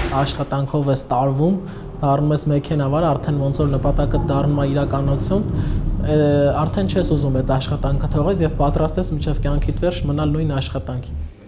աշխատանքով ես տարվում, դառնում ես մեքենավար, արդեն ոնց որ նպատակը դառնում է իրականություն, արդեն չես ուզում այդ աշխատանքը թողես եւ պատրաստ ես մինչեւ կյանքիդ վերջ մնալ նույն աշխատանքի։